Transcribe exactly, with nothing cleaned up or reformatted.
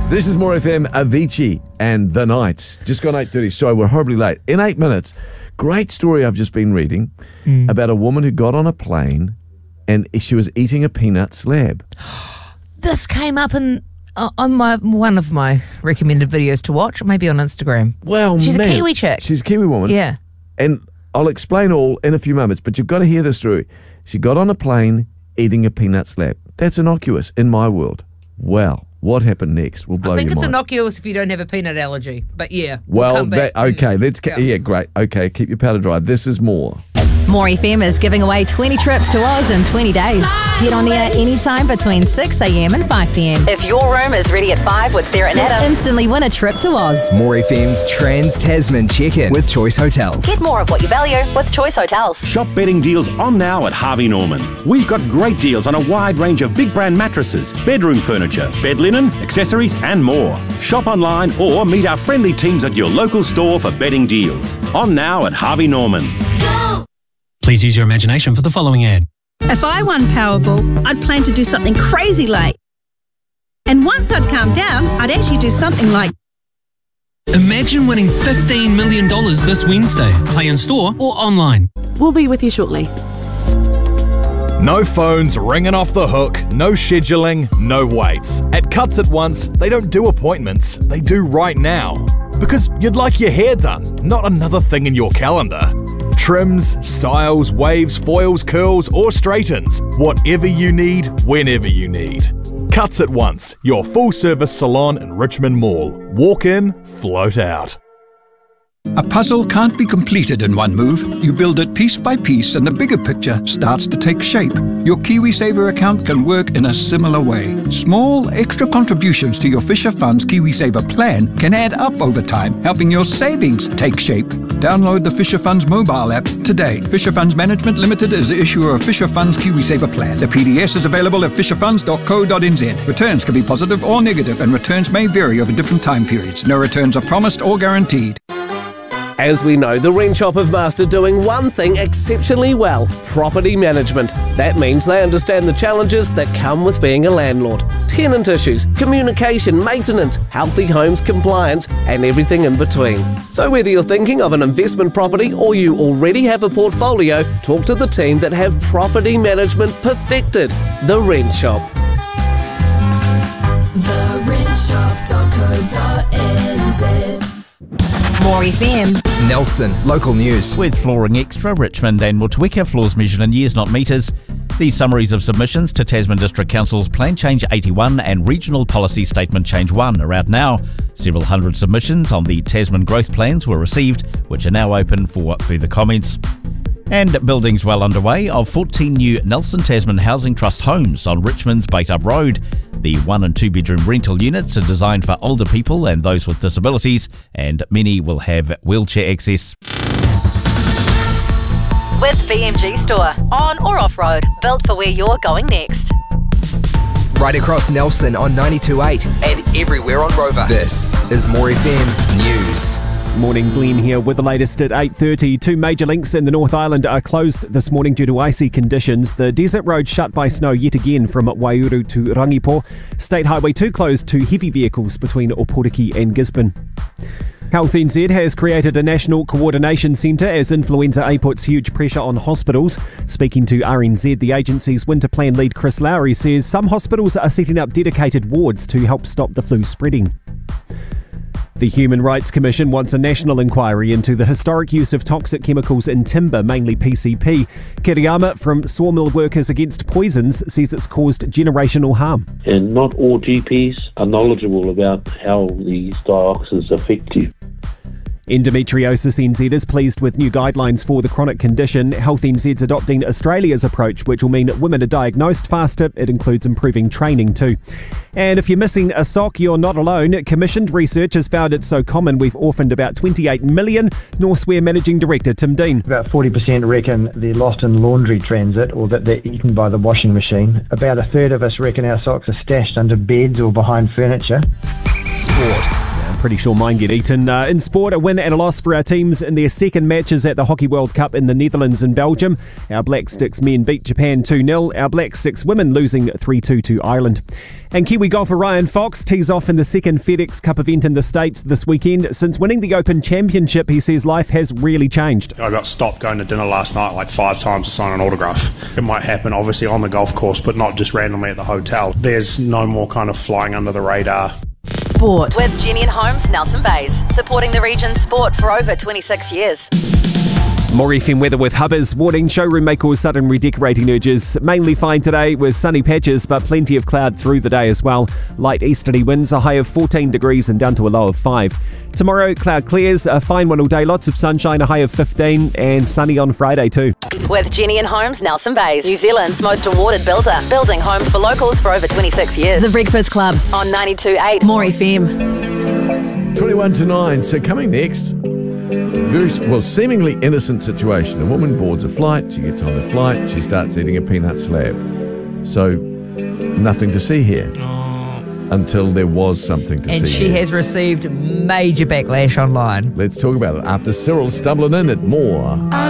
This is More F M, Avicii and The Night. Just gone eight thirty. Sorry, we're horribly late. In eight minutes, great story I've just been reading mm. about a woman who got on a plane and she was eating a peanut slab. This came up in uh, on my one of my recommended videos to watch, maybe on Instagram. Well, she's man, a Kiwi chick. She's a Kiwi woman. Yeah. And I'll explain all in a few moments, but you've got to hear this story. She got on a plane eating a peanut slab. That's innocuous in my world. Well, what happened next will blow your mind. I think it's innocuous if you don't have a peanut allergy, but yeah. Well, we'll that, okay, let's, yeah. yeah, great. Okay, keep your powder dry. This is more. More F M is giving away twenty trips to Oz in twenty days. Get on air anytime between six a.m. and five p.m. If your room is ready at five with Sarah and Adam, instantly win a trip to Oz. More F M's Trans Tasman check-in with Choice Hotels. Get more of what you value with Choice Hotels. Shop bedding deals on now at Harvey Norman. We've got great deals on a wide range of big brand mattresses, bedroom furniture, bed linen, accessories and more. Shop online or meet our friendly teams at your local store for bedding deals. On now at Harvey Norman. Please use your imagination for the following ad. If I won Powerball, I'd plan to do something crazy late. And once I'd calmed down, I'd actually do something like... Imagine winning fifteen million dollars this Wednesday. Play in store or online. We'll be with you shortly. No phones ringing off the hook, no scheduling, no waits. At Cuts At Once, they don't do appointments, they do right now. Because you'd like your hair done, not another thing in your calendar. Trims, styles, waves, foils, curls, or straightens. Whatever you need, whenever you need. Cuts At Once, your full-service salon in Richmond Mall. Walk in, float out. A puzzle can't be completed in one move. You build it piece by piece and the bigger picture starts to take shape. Your KiwiSaver account can work in a similar way. Small extra contributions to your Fisher Funds KiwiSaver plan can add up over time, helping your savings take shape. Download the Fisher Funds mobile app today. Fisher Funds Management Limited is the issuer of Fisher Funds KiwiSaver plan. The P D S is available at fisher funds dot co dot n z. Returns can be positive or negative and returns may vary over different time periods. No returns are promised or guaranteed. As we know, the Rent Shop have mastered doing one thing exceptionally well: property management. That means they understand the challenges that come with being a landlord. Tenant issues, communication, maintenance, healthy homes compliance, and everything in between. So whether you're thinking of an investment property or you already have a portfolio, talk to the team that have property management perfected. The Rent Shop. the rent shop dot co dot n z. More F M. Nelson, local news. With Flooring Extra, Richmond and Motueka, floors measured in years, not metres. These summaries of submissions to Tasman District Council's Plan Change eighty-one and Regional Policy Statement Change one are out now. Several hundred submissions on the Tasman growth plans were received, which are now open for further comments. And building's well underway of fourteen new Nelson Tasman Housing Trust homes on Richmond's Baitup Road. The one and two bedroom rental units are designed for older people and those with disabilities, and many will have wheelchair access. With B M G Store, on or off road, built for where you're going next. Right across Nelson on ninety-two point eight and everywhere on Rover. This is More F M News. Morning, Glenn here with the latest at eight thirty. Two major links in the North Island are closed this morning due to icy conditions. The desert road shut by snow yet again from Waihuru to Rangipo. State Highway two closed to heavy vehicles between Oporiki and Gisborne. Health N Z has created a national coordination centre as influenza A puts huge pressure on hospitals. Speaking to R N Z, the agency's winter plan lead Chris Lowry says some hospitals are setting up dedicated wards to help stop the flu spreading. The Human Rights Commission wants a national inquiry into the historic use of toxic chemicals in timber, mainly P C P. Kiriyama from Sawmill Workers Against Poisons says it's caused generational harm. And not all G Ps are knowledgeable about how these dioxins affect you. Endometriosis N Z is pleased with new guidelines for the chronic condition. Health N Z's adopting Australia's approach, which will mean women are diagnosed faster. It includes improving training too. And if you're missing a sock, you're not alone. Commissioned research has found it's so common we've orphaned about twenty-eight million. Northware Managing Director Tim Dean. About forty percent reckon they're lost in laundry transit or that they're eaten by the washing machine. About a third of us reckon our socks are stashed under beds or behind furniture. Sport. Pretty sure mine get eaten. Uh, in sport, a win and a loss for our teams in their second matches at the Hockey World Cup in the Netherlands and Belgium. Our Black Sticks men beat Japan two nil. Our Black Sticks women losing three two to Ireland. And Kiwi golfer Ryan Fox tees off in the second FedEx Cup event in the States this weekend. Since winning the Open Championship, he says life has really changed. I got stopped going to dinner last night like five times to sign an autograph. It might happen obviously on the golf course, but not just randomly at the hotel. There's no more kind of flying under the radar. Sport with Jenny and Holmes, Nelson Bays, supporting the region's sport for over twenty-six years. More F M weather with Hubbers. Warning, showroom may cause sudden redecorating urges. Mainly fine today with sunny patches, but plenty of cloud through the day as well. Light easterly winds, a high of fourteen degrees and down to a low of five. Tomorrow, cloud clears, a fine one all day, lots of sunshine, a high of fifteen, and sunny on Friday too. With Jenny and Holmes, Nelson Bays, New Zealand's most awarded builder, building homes for locals for over twenty-six years. The Breakfast Club on ninety-two point eight More F M. twenty-one to nine. So coming next, very well, seemingly innocent situation. A woman boards a flight. She gets on the flight. She starts eating a peanut slab. So nothing to see here. Until there was something to and see. And she here. has received major backlash online. Let's talk about it after Cyril stumbling in at more.